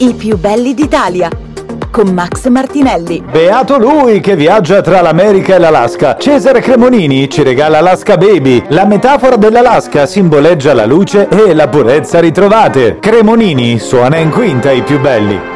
I più belli d'Italia, con Max Martinelli. Beato lui che viaggia tra l'America e l'Alaska. Cesare Cremonini ci regala Alaska Baby. La metafora dell'Alaska simboleggia la luce e la purezza ritrovate. Cremonini suona in quinta i più belli.